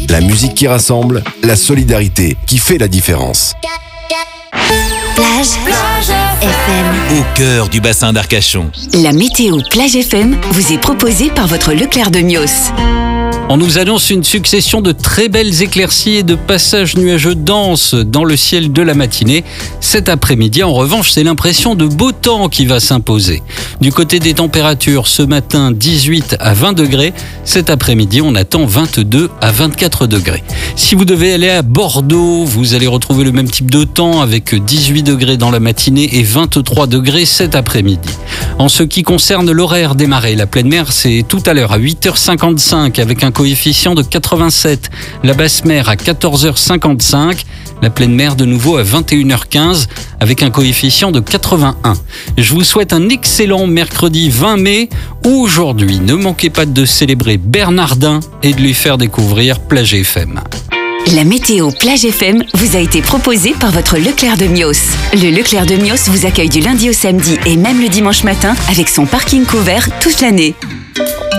La musique qui rassemble, la solidarité qui fait la différence. Plage FM. Au cœur du bassin d'Arcachon. La météo Plage FM vous est proposée par votre Leclerc de Mios. On nous annonce une succession de très belles éclaircies et de passages nuageux denses dans le ciel de la matinée. Cet après-midi, en revanche, c'est l'impression de beau temps qui va s'imposer. Du côté des températures, ce matin, 18 à 20 degrés. Cet après-midi, on attend 22 à 24 degrés. Si vous devez aller à Bordeaux, vous allez retrouver le même type de temps avec 18 degrés dans la matinée et 23 degrés cet après-midi. En ce qui concerne l'horaire des marées, la pleine mer, c'est tout à l'heure à 8h55 avec un coefficient de 87. La basse mer à 14h55. La pleine mer de nouveau à 21h15 avec un coefficient de 81. Je vous souhaite un excellent mercredi 20 mai. Aujourd'hui, ne manquez pas de célébrer Bernardin et de lui faire découvrir Plage FM. La météo Plage FM vous a été proposée par votre Leclerc de Mios. Le Leclerc de Mios vous accueille du lundi au samedi et même le dimanche matin avec son parking couvert toute l'année.